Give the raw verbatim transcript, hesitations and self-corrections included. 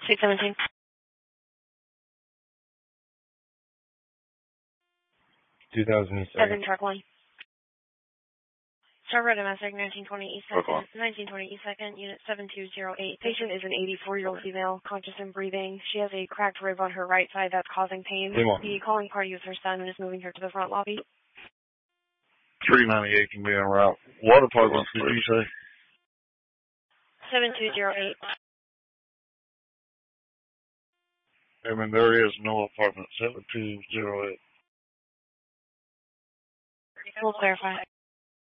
six seventeen. two thousand East Seven second. truck one. Starboard domestic, nineteen twenty East second, nineteen twenty East second, unit seven two zero eight. Patient is an eighty-four-year-old female, conscious and breathing. She has a cracked rib on her right side that's causing pain. The calling party is her son and is moving her to the front lobby. three ninety-eight can be en route. What apartments did you say? seven two zero eight. I mean, there is no apartment, seven two zero eight. We'll clarify.